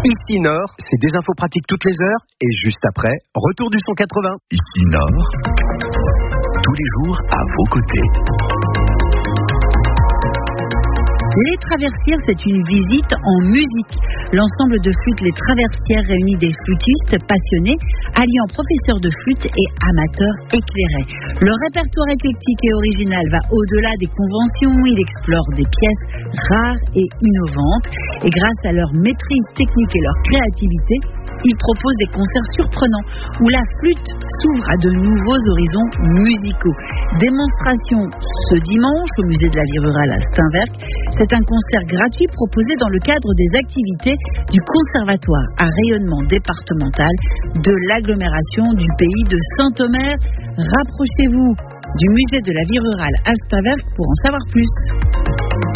Ici Nord, c'est des infos pratiques toutes les heures et juste après, retour du son 80. Ici Nord, tous les jours à vos côtés. Les Traversières, c'est une visite en musique. L'ensemble de flûtes Les Traversières réunit des flûtistes passionnés, alliant professeurs de flûte et amateurs éclairés. Le répertoire éclectique et original va au-delà des conventions. Il explore des pièces rares et innovantes. Et grâce à leur maîtrise technique et leur créativité, ils proposent des concerts surprenants où la flûte s'ouvre à de nouveaux horizons musicaux. Démonstration ce dimanche au musée de la vie rurale à Steinwerk. C'est un concert gratuit proposé dans le cadre des activités du conservatoire à rayonnement départemental de l'agglomération du pays de Saint-Omer. Rapprochez-vous du musée de la vie rurale à Steinwerk pour en savoir plus.